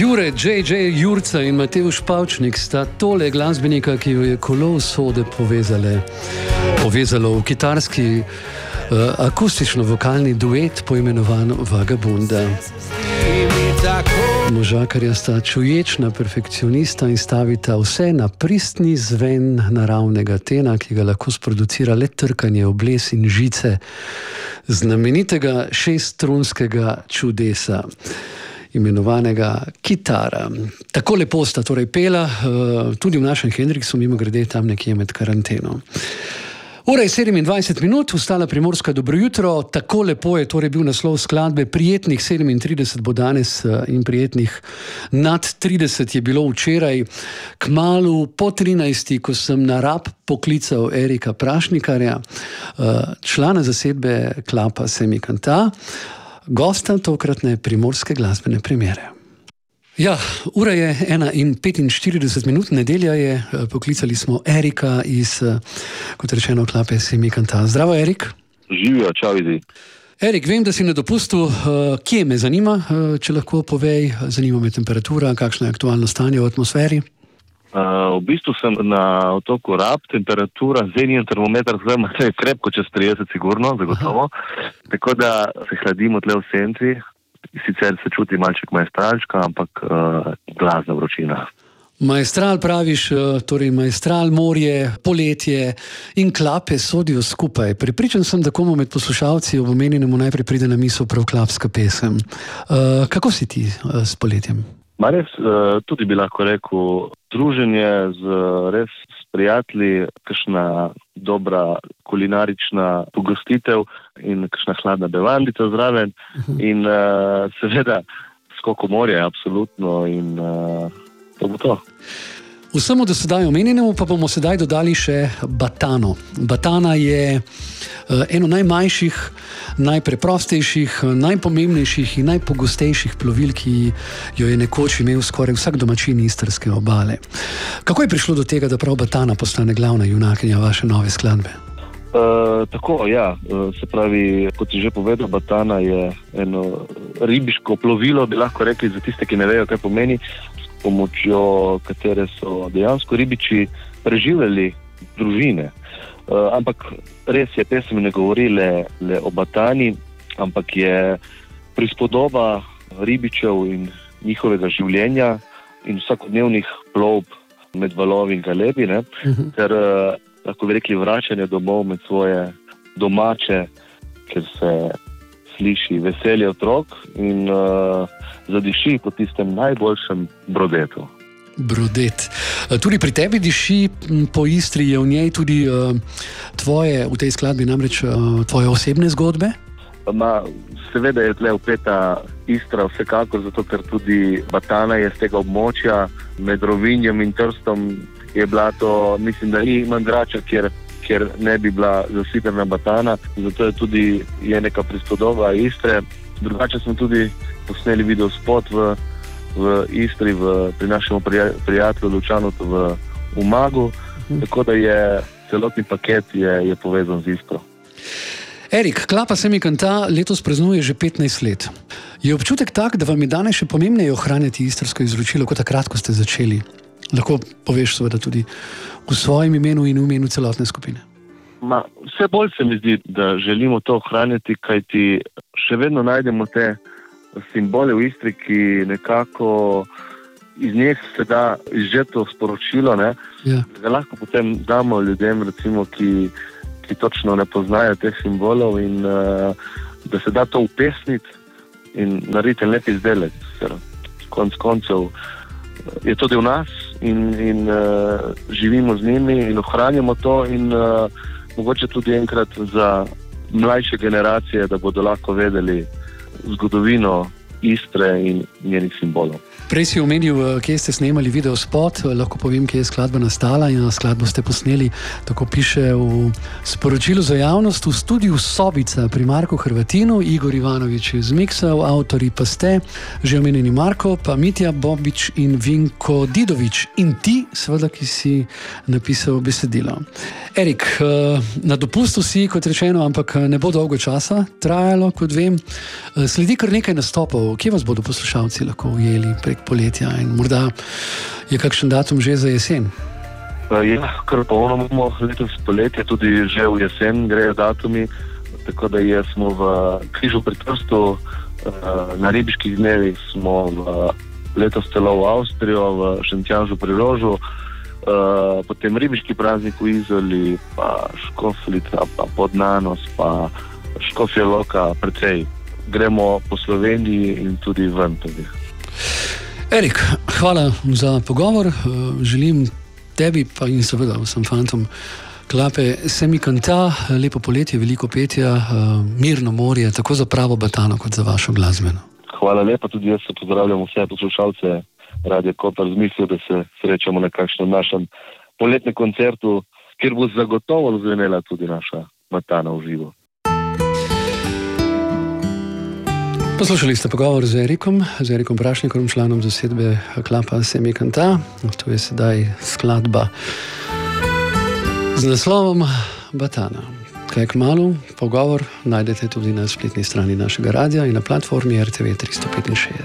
Jure, J.J. Jurca in Matevž Pavčnik sta tole glasbenika, ki jo je kolo usode povezalo v kitarski akustično-vokalni duet poimenovan Vagabunda. Možakarja sta čuječna perfekcionista in stavita vse na pristni zven naravnega tena, ki ga lahko sproducira le trkanje obles in žice znamenitega šeststrunskega čudesa, imenovanega kitara. Tako lepo sta torej pela, tudi v našem Hendriksu, mimogrede tam nekje med karanteno. Ura je 27 vstala Primorska, dobro jutro. Tako lepo je torej bil naslov skladbe. Prijetnih 37 bo danes in prijetnih nad 30 je bilo včeraj. Kmalu po 13, ko sem na Rab poklical Erika Prašnikarja, člana zasedbe Klapa Semikanta, gosta tokratne primorske glasbene premiere. Ja, ura je 1:45, nedelja je, poklicali smo Erika iz, kot rečeno, Klape Semikanta. Zdravo, Erik. Živijo, čau, vidi. Erik, vem, da si na dopustu. Kje me zanima, če lahko povej? Zanima me temperatura, kakšno je aktualno stanje v atmosferi? V bistvu sem na otoku Rab, temperatura, zdaj nijem termometer, zdaj je krepko čez 30, sigurno, zagotovo. Tako da se hladimo tle v senci. Sicer se čuti malček maestralčka, ampak glasna vročina. Maestral praviš, torej maestral, morje, poletje in Klape sodijo skupaj. Prepričan sem, da komu med poslušalci ob omenjenemu najprej pride na misel prav klapska pesem. Kako si ti s poletjem? Res, tudi bi lahko rekel, druženje res s prijatelji, kakšna dobra kulinarična pogostitev in kakšna hladna bevandica zraven in seveda skok v morje, absolutno, in to bo to. Vsemu do sedaj omenjenemu pa bomo sedaj dodali še batano. Batana je eno najmanjših, najpreprostejših, najpomembnejših in najpogostejših plovil, ki jo je nekoč imel skoraj vsak domačin istrske obale. Kako je prišlo do tega, da prav batana postane glavna junakinja vaše nove skladbe? Tako, ja. Se pravi, kot si že povedal, batana je eno ribiško plovilo, bi lahko rekli za tiste, ki ne vejo, kaj pomeni, pomočjo katere so dejansko ribiči preživljali družine. Ampak res je, pesem ne govori le o batani, ampak je prispodoba ribičev in njihovega življenja in vsakodnevnih plovb med valovi in galebi, ter lahko bi rekli vračanje domov med svoje domače, ker se sliši veselje otrok in zadiši po tistem najboljšem brodetu. Brodet. Tudi pri tebi diši po Istri, je v njej tudi tvoje, v tej skladbi namreč tvoje osebne zgodbe? Seveda je tle vpeta Istra vsekakor, zato ker tudi batana je z tega območja, med Rovinjem in Trstom je bila to, mislim, da ni Mandrača, kjer ne bi bila zasipana batana, zato je tudi neka prispodoba Istre. Drugače smo tudi posneli video spot v Istri, pri našem prijatelju Lučanu v Umagu, tako da je celotni paket je povezan z Istro. Erik, Klapa Semikanta letos praznuje že 15 let. Je občutek tak, da vam je danes še pomembneje ohranjati istrsko izročilo kot takrat, ko ste začeli? Lahko poveš seveda tudi v svojem imenu in v imenu celotne skupine. Vse bolj se mi zdi, da želimo to ohranjati, kajti še vedno najdemo te simbole v Istri, ki nekako iz njih se da izžeti to sporočilo, da lahko potem damo ljudem, recimo, ki točno ne poznajo teh simbolov in da se da to upesniti in narediti lep izdelek. Konec koncev je to del nas in živimo z njimi in ohranjamo to in mogoče tudi enkrat za mlajše generacije, da bodo lahko vedeli zgodovino Istre in njenih simbolov. Prej si omenil, kje ste snemali video spot, lahko povem, kje je skladba nastala in skladbo ste posneli, tako piše v sporočilu za javnost, v studiu Sobica pri Marku Hrvatinu, Igor Ivanovič je zmiksal, avtori pa ste, že omenjeni Marko, pa Mitja Bobič in Vinko Didovič in ti, seveda, ki si napisal besedilo. Erik, na dopustu si, kot rečeno, ampak ne bo dolgo časa trajalo, kot vem. Sledi kar nekaj nastopov, Kje vas bodo poslušalci lahko ujeli prek poletja in morda je kakšen datum že za jesen? Ja, kar polno imamo letos poletje, tudi že v jesen grejo datumi, tako da smo v Križu pri Trstu, na ribiških dnevih smo letos celo v Avstrijo, v Šentjanžu pri Rožu, potem ribiški praznik v Izoli, pa Škofljica, pa Podnanos, pa Škofja Loka, precej. Gremo po Sloveniji in tudi ven tudi. Erik, hvala za pogovor. Želim tebi pa in seveda vsem fantom klape Semikanta, lepo poletje, veliko petja, mirno morje, tako za pravo Batano kot za vašo glasbeno. Hvala lepa, tudi jaz se pozdravljam vse poslušalce Radio Koper z mislijo, da se srečamo na kakšnem našem poletnem koncertu, kjer bo zagotovo zvenela tudi naša Batana v živo. Poslušali ste pogovor z Erikom Prašnikom, članom zasedbe klapa Semikanta. To je sedaj skladba z naslovom Batana. Kaj kmalu, pogovor najdete tudi na spletni strani našega radia in na platformi RTV 365.